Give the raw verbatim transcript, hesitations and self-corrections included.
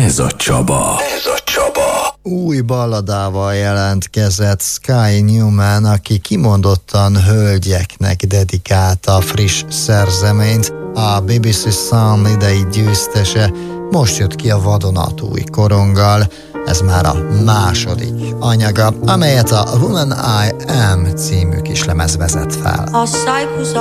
Ez a Csaba. Ez a Csaba. Új balladával jelentkezett Sky Newman, aki kimondottan hölgyeknek dedikálta a friss szerzeményt. A bé bé cé Sound idei győztese most jött ki a vadonatúj koronggal. Ez már a második anyaga, amelyet a Woman I Am című kislemez vezet fel.